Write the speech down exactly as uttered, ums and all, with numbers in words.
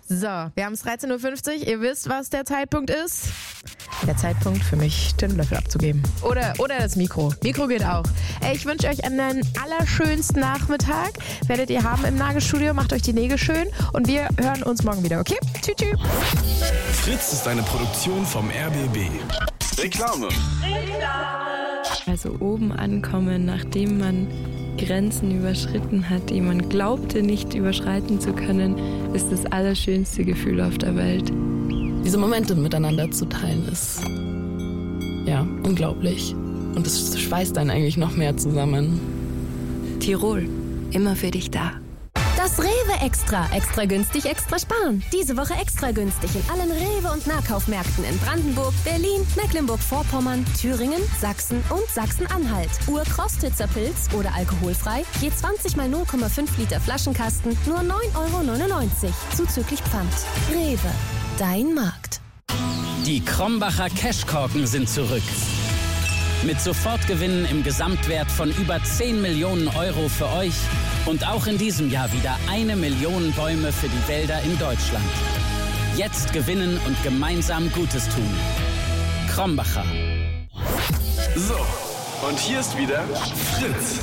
So, wir haben es dreizehn Uhr fünfzig. Ihr wisst, was der Zeitpunkt ist. Der Zeitpunkt für mich, den Löffel abzugeben. Oder, oder das Mikro. Mikro geht auch. Ey, ich wünsche euch einen allerschönsten Nachmittag. Werdet ihr haben im Nagelstudio. Macht euch die Nägel schön. Und wir hören uns morgen wieder, okay? Tschüss, tschüss. Fritz ist eine Produktion vom R B B. Reklame. Also oben ankommen, nachdem man Grenzen überschritten hat, die man glaubte nicht überschreiten zu können, ist das allerschönste Gefühl auf der Welt. Diese Momente miteinander zu teilen ist, ja, unglaublich. Und es schweißt einen eigentlich noch mehr zusammen. Tirol, immer für dich da. Das Rewe Extra. Extra günstig, extra sparen. Diese Woche extra günstig in allen Rewe- und Nahkaufmärkten in Brandenburg, Berlin, Mecklenburg-Vorpommern, Thüringen, Sachsen und Sachsen-Anhalt. Urkostitzer Pilz oder alkoholfrei, je zwanzig mal null Komma fünf Liter Flaschenkasten, nur neun Euro neunundneunzig. Zuzüglich Pfand. Rewe, dein Markt. Die Krombacher Cashkorken sind zurück. Mit Sofortgewinnen im Gesamtwert von über zehn Millionen Euro für euch und auch in diesem Jahr wieder eine Million Bäume für die Wälder in Deutschland. Jetzt gewinnen und gemeinsam Gutes tun. Krombacher. So, und hier ist wieder Fritz.